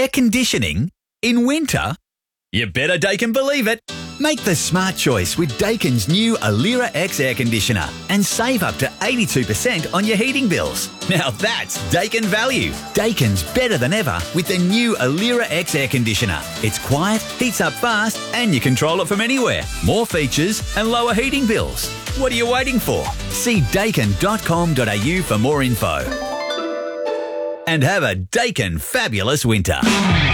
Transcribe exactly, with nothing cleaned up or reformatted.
conditioning in winter? You better Dakin believe it. Make the smart choice with Dakin's new Alira X air conditioner and save up to eighty-two percent on your heating bills. Now that's Dakin value. Dakin's better than ever with the new Alira X air conditioner. It's quiet, heats up fast, and you control it from anywhere. More features and lower heating bills. What are you waiting for? See dakin dot com dot a u for more info. And have a Dakin fabulous winter.